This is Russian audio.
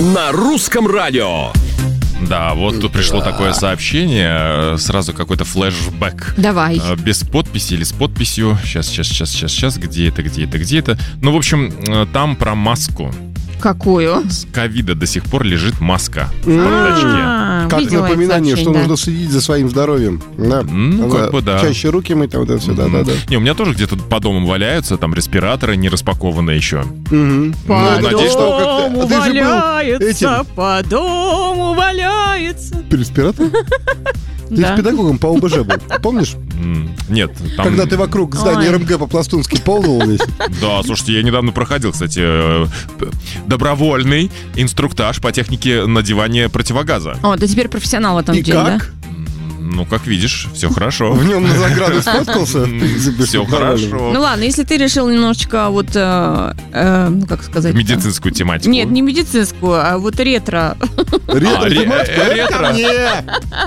на Русском радио. Да, вот тут пришло такое сообщение, сразу какой-то флешбэк. Давай. Без подписи или с подписью. Сейчас, где это? Ну, в общем, там про маску. Какую? С ковида до сих пор лежит маска в бардачке. Как напоминание, что нужно следить за своим здоровьем. Да. Ну, как бы да. Чаще руки мыть, вот это все, да. Не, у меня тоже где-то по дому валяются, там респираторы не распакованные еще. По надеюсь, что дому валяется, по дому валяется. Респиратор? Ты с педагогом по ОБЖ был, помнишь? Нет. Там... Когда ты вокруг здания РМГ по-пластунски полнул весь. Да, слушайте, я недавно проходил, кстати, добровольный инструктаж по технике надевания противогаза. О, ты теперь профессионал в этом деле, да? Ну, как видишь, все хорошо. В нем на заграду сфоткался? Все хорошо. Ну ладно, если ты решил немножечко вот, как сказать? Медицинскую тематику. Нет, не медицинскую, а вот ретро. Ретро? Ретро?